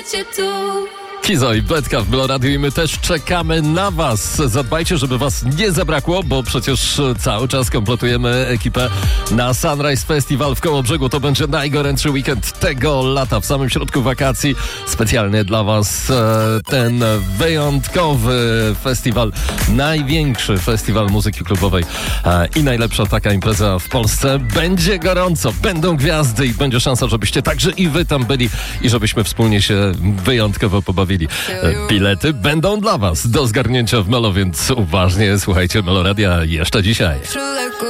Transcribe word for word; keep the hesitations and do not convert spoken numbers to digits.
życie tu. Kizo i Betka w Meloradiu i my też czekamy na was. Zadbajcie, żeby was nie zabrakło, bo przecież cały czas kompletujemy ekipę na Sunrise Festival w Kołobrzegu. To będzie najgorętszy weekend tego lata, w samym środku wakacji. Specjalnie dla was e, ten wyjątkowy festiwal, największy festiwal muzyki klubowej e, i najlepsza taka impreza w Polsce. Będzie gorąco, będą gwiazdy i będzie szansa, żebyście także i wy tam byli i żebyśmy wspólnie się wyjątkowo pobawili. Bilety będą dla was do zgarnięcia w Melo, więc uważnie słuchajcie Meloradia jeszcze dzisiaj.